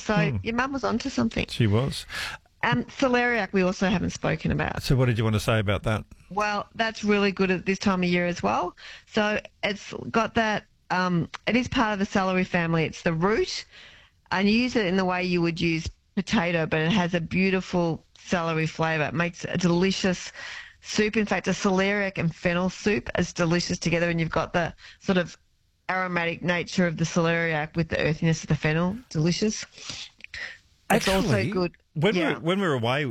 So your mum was onto something. She was. Celeriac we also haven't spoken about. So what did you want to say about that? Well, that's really good at this time of year as well. So it's got that, it is part of the celery family. It's the root, and you use it in the way you would use potato, but it has a beautiful celery flavour. It makes a delicious soup. In fact, a celeriac and fennel soup is delicious together, and you've got the sort of aromatic nature of the celeriac with the earthiness of the fennel. Delicious. It's also good. When we were away,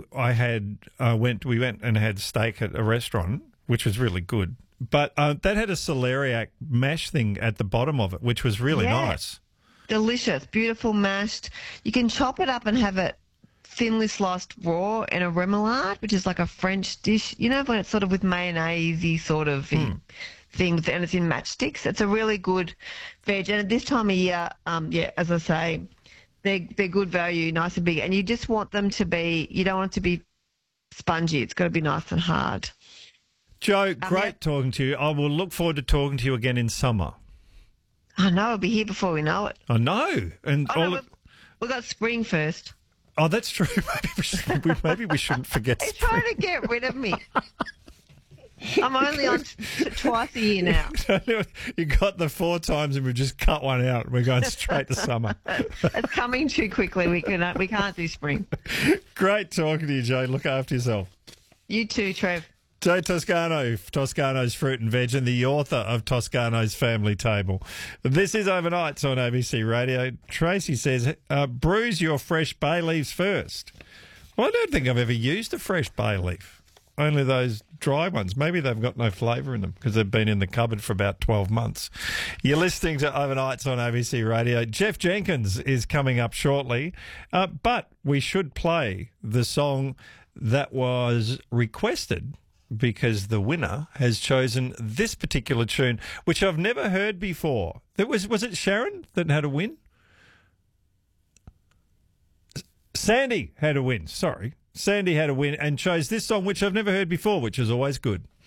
we went and had steak at a restaurant, which was really good. But that had a celeriac mash thing at the bottom of it, which was really nice. Delicious, beautiful mashed. You can chop it up and have it thinly sliced raw in a remoulade, which is like a French dish. You know, when it's sort of with mayonnaise-y sort of thing, and it's in matchsticks. It's a really good veg. And at this time of year, as I say, they're good value, nice and big. And you just want them to be, you don't want it to be spongy. It's got to be nice and hard. Jo, great talking to you. I will look forward to talking to you again in summer. I know, it'll be here before we know it. I know. And we've got spring first. Oh, that's true. Maybe we shouldn't forget He's spring. trying to get rid of me. I'm only on twice a year now. You got the 4 times and we just cut one out. We're going straight to summer. It's coming too quickly. We can't do spring. Great talking to you, Jo. Look after yourself. You too, Trev. Jo Toscano, Toscano's Fruit and Veg, and the author of Toscano's Family Table. This is Overnights on ABC Radio. Tracy says, bruise your fresh bay leaves first. Well, I don't think I've ever used a fresh bay leaf. Only those dry ones. Maybe they've got no flavour in them because they've been in the cupboard for about 12 months. You're listening to Overnights on ABC Radio. Jeff Jenkins is coming up shortly, but we should play the song that was requested because the winner has chosen this particular tune, which I've never heard before. Was it Sharon that had a win? Sandy had a win, sorry. Sandy had a win and chose this song, which I've never heard before, which is always good.